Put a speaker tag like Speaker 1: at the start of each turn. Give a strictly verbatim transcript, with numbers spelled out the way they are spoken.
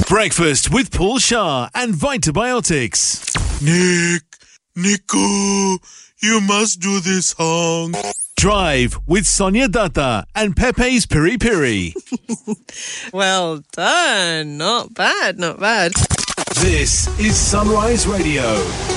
Speaker 1: Breakfast with Paul Shah and Vitabiotics.
Speaker 2: Nick, Nico, you must do this song.
Speaker 1: Drive with Sonia Datta and Pepe's Piri Piri.
Speaker 3: Well done. Not bad, not bad.
Speaker 1: This is Sunrise Radio.